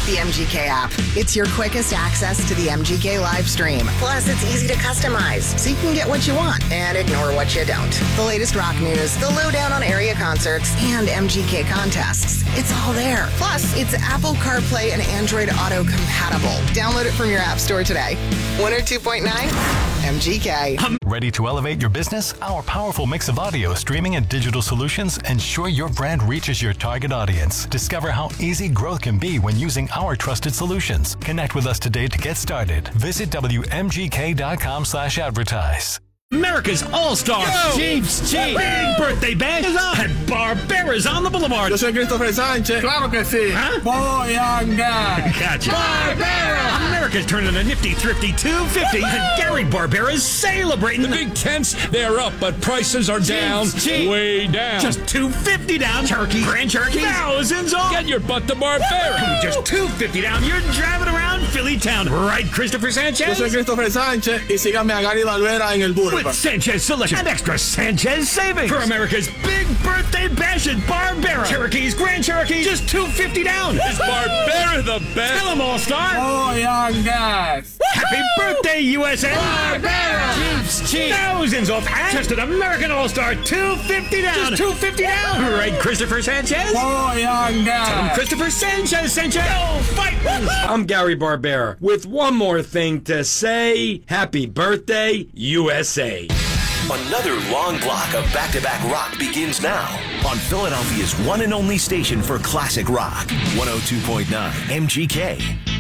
the MGK app. It's your quickest access to the MGK live stream. Plus, it's easy to customize, so you can get what you want and ignore what you don't. The latest rock news, the lowdown on area concerts, and MGK contests. It's all there. Plus, it's Apple CarPlay and Android Auto compatible. Download it from your app store today. Winner 2.9, MGK. Ready to elevate your business? Our powerful mix of audio, streaming, and digital solutions ensure your brand reaches your target audience. Discover how easy growth can be when using our trusted solutions. Connect with us today to get started. Visit WMGK.com/advertise. America's All-Star Jeeps Big Birthday Bash is on at Barbera's on the Boulevard. Yo soy Christopher Sánchez. Claro que sí. Huh? Boyanga. Gotcha. Barbera. America's turning a nifty, thrifty 250, and Gary Barbera's celebrating. The big tents, they're up, but prices are down. Cheap. Way down. Just $250 down. Turkey, Grand Cherokee, thousands off. Get your butt to Barbera. Just $250 down. You're driving around Philly town, right, Christopher Yo Sanchez? soy Christopher Sánchez y síganme a Gary Barbera en el Boulevard. With Sanchez Selection and extra Sanchez savings for America's big birthday bash at Barbera. Cherokees, Grand Cherokee, just $250 down. Is Barbera the best? Tell 'em, All-Star. Boyangas. Happy birthday, USA! Barbera. Jeeps cheap. Thousands off. And just an American All-Star, $250 down. Just $250 down. Right, Christopher Sanchez? Boyangas. Christopher Sanchez. Go fight! I'm Gary Barbera with one more thing to say. Happy birthday, USA. Another long block of back-to-back rock begins now on Philadelphia's one and only station for classic rock, 102.9 MGK.